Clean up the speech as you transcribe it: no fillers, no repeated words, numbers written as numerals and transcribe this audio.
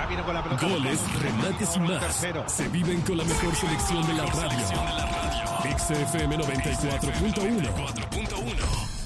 viene con la pelota. Goles, remates y más. Tercero. Se viven con la mejor selección de la radio. XFM 94.1.